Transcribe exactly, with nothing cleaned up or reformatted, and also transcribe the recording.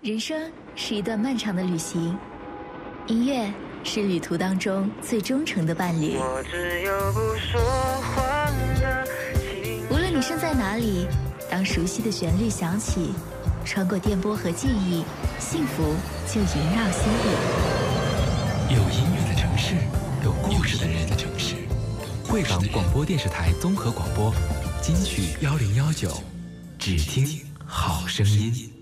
人生是一段漫长的旅行，音乐是旅途当中最忠诚的伴侣。 我只有不说话的情。 无论你身在哪里，当熟悉的旋律响起，穿过电波和记忆，幸福就萦绕心底。 有音乐的城市，有故事的人的城市。汇港广播电视台综合广播，金曲幺零幺九，只听好声音。